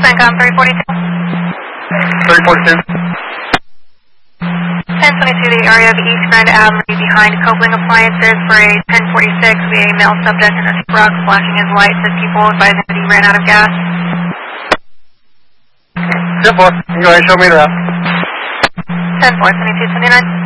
CENTCOM 342. 342. 1022, the area of East Grand Avenue behind Copeland Appliances for a 1046, we a male subject in a truck flashing his lights as people advising that he ran out of gas. 10-4, you can go ahead and show me the route. 10-4, 2229.